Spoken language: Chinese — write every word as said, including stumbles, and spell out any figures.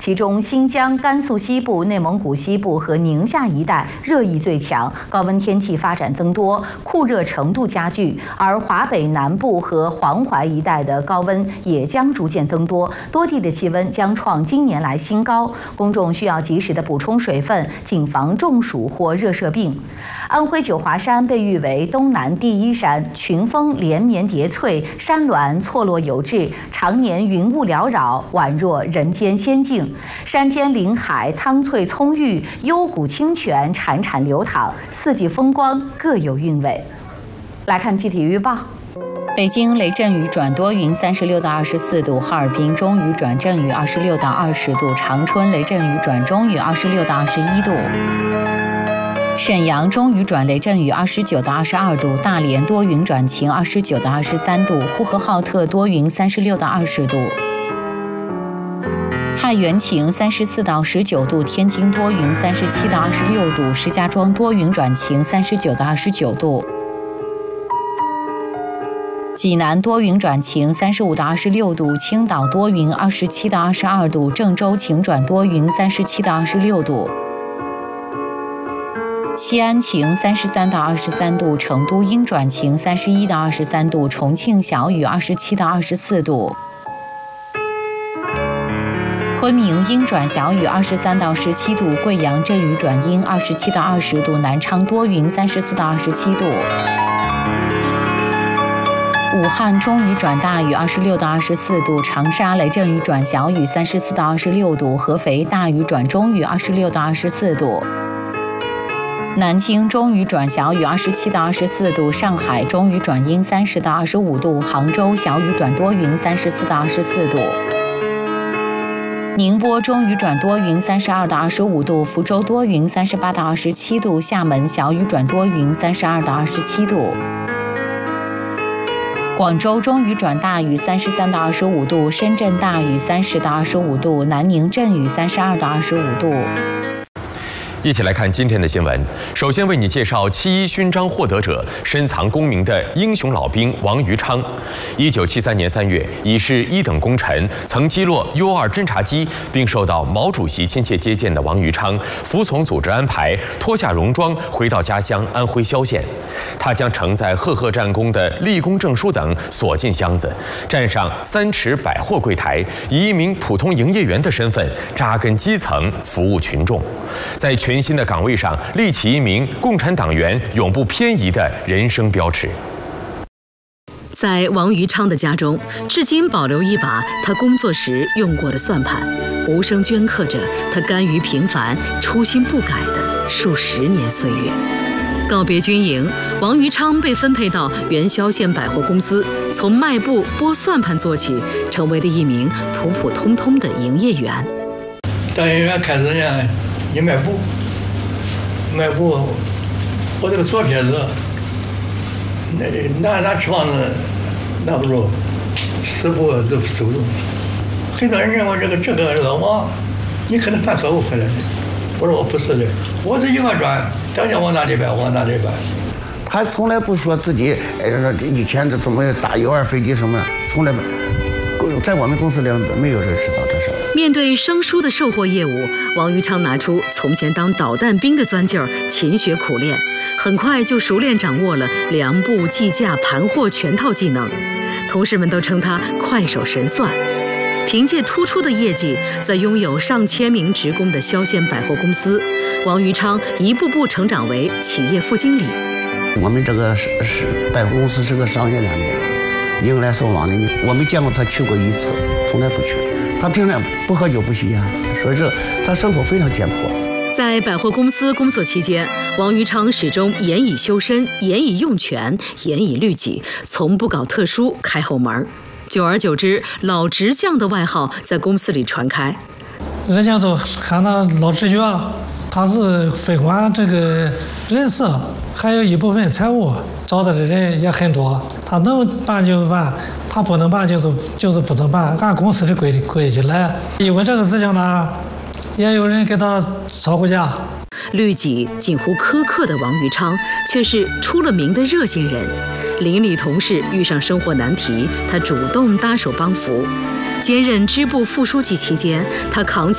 其中新疆、甘肃西部、内蒙古西部和宁夏一带热意最强，高温天气发展增多，酷热程度加剧。而华北南部和黄淮一带的高温也将逐渐增多，多地的气温将创近年来新高，公众需要及时的补充水分，谨防中暑或热射病。安徽九华山被誉为东南第一山，群峰连绵叠翠，山峦错落有致，常年云雾缭绕，宛若人间仙境。山间林海苍翠葱郁，幽谷清泉潺潺流淌，四季风光各有韵味。来看具体预报。 北京雷阵雨转多云，三十六到二十四度；哈尔滨中雨转阵雨，二十六到二十度；长春雷阵雨转中雨，二十六到二十一度；沈阳中雨转雷阵雨，二十九到二十二度；大连多云转晴，二十九到二十三度；呼和浩特多云，三十六到二十度；太原晴，三十四到十九度；天津多云，三十七到二十六度；石家庄多云转晴，三十九到二十九度。济南多云转晴，三十五到二十六度；青岛多云，二十七到二十二度；郑州晴转多云，三十七到二十六度；西安晴，三十三到二十三度；成都阴转晴，三十一到二十三度；重庆小雨，二十七到二十四度；昆明阴转小雨，二十三到十七度；贵阳阵雨转阴，二十七到二十度；南昌多云，三十四到二十七度。武汉中雨转大雨，二十六到二十四度；长沙雷阵雨转小雨，三十四到二十六度；合肥大雨转中雨，二十六到二十四度；南京中雨转小雨，二十七到二十四度；上海中雨转阴，三十到二十五度；杭州小雨转多云，三十四到二十四度；宁波中雨转多云，三十二到二十五度；福州多云，三十八到二十七度；厦门小雨转多云，三十二到二十七度。广州中雨转大雨，三十三到二十五度；深圳大雨，三十到二十五度；南宁阵雨，三十二到二十五度。 一起来看今天的新闻。首先为你介绍七一勋章获得者、深藏功名的英雄老兵王于昌。一九七三年三月，已是一等功臣，曾击落 U 二侦察机，并受到毛主席亲切接见的王于昌，服从组织安排，脱下戎装，回到家乡安徽萧县。他将承载赫赫战功的立功证书等锁进箱子，站上三尺百货柜台，以一名普通营业员的身份扎根基层，服务群众。在全新的岗位上立起一名共产党员永不偏移的人生标尺。 在王于昌的家中，至今保留一把他工作时用过的算盘，无声镌刻着他甘于平凡、初心不改的数十年岁月。告别军营，王于昌被分配到原萧县百货公司，从卖布、拨算盘做起，成为了一名普普通通的营业员。 当营业员开始呢，你卖布，卖布，我这个左撇子，那拿拿尺棒子拿不住，十步都走不动。很多人认为这个这个老王，你可能犯错误回来的。我说我不是的，我是一个转，当家往哪里摆，往哪里摆。 他从来不说自己，哎，以前这怎么打 U 二飞机什么，从来没，在我们公司里没有人知道这事。 面对生疏的售货业务，王于昌拿出从前当导弹兵的钻劲儿，勤学苦练，很快就熟练掌握了量布、计价、盘货全套技能。同事们都称他快手神算。凭借突出的业绩，在拥有上千名职工的萧县百货公司，王于昌一步步成长为企业副经理。 我们这个是是百货公司是个商业两面，迎来送往的，我没见过他去过一次，从来不去。他平常不喝酒不吸烟，所以说他生活非常简朴。 在百货公司工作期间，王于昌始终严以修身，严以用权，严以律己，从不搞特殊开后门。久而久之，老执匠的外号在公司里传开。 人家都喊他老执匠，他是非管这个人事，还有一部分财务，找的人也很多。他能办就办，他不能办就是就是不能办，按公司的规规矩来。因为这个事情呢，也有人给他吵过架。 律己近乎苛刻的王于昌，却是出了名的热心人。邻里同事遇上生活难题，他主动搭手帮扶。兼任支部副书记期间，他扛起